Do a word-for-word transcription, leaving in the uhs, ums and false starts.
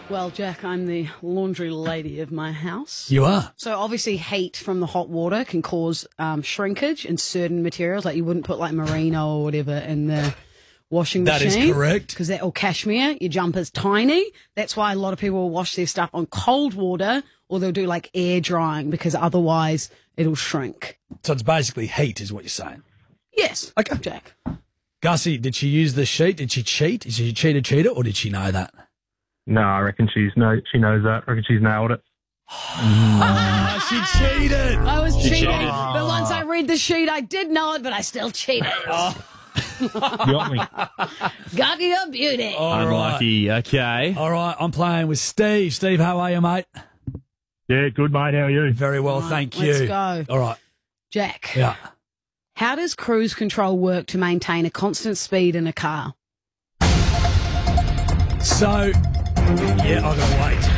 Well, Jack, I'm the laundry lady of my house. You are? So obviously heat from the hot water can cause um, shrinkage in certain materials. Like you wouldn't put like merino or whatever in the washing That is machine. correct. Because that, or cashmere, your jumper's tiny. That's why a lot of people will wash their stuff on cold water or they'll do like air drying because otherwise it'll shrink. So it's basically heat is what you're saying? Yes. Okay. Jack. Gussie, did she use the sheet? Did she cheat? Did she cheat a cheater or did she know that? No, I reckon she's no, she knows that. I reckon she's nailed it. Oh, she cheated. I was She cheating. cheated. But once I read the sheet, I did know it, but I still cheated. You got me. Got your beauty. All right. Unlucky. Okay. All right, I'm playing with Steve. Steve, how are you, mate? Yeah, good, mate. How are you? Very well, Right, thank you. let's go. All right. Jack. Yeah. How does cruise control work to maintain a constant speed in a car? So, yeah, I've got to wait.